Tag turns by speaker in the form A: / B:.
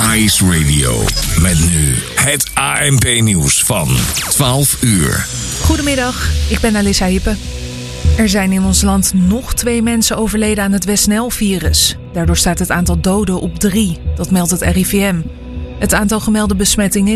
A: Ice Radio. Met nu het ANP-nieuws van 12 uur.
B: Goedemiddag, ik ben Alissa Hippe. Er zijn in ons land nog 2 mensen overleden aan het West-Nile-virus. Daardoor staat het aantal doden op 3, dat meldt het RIVM. Het aantal gemelde besmettingen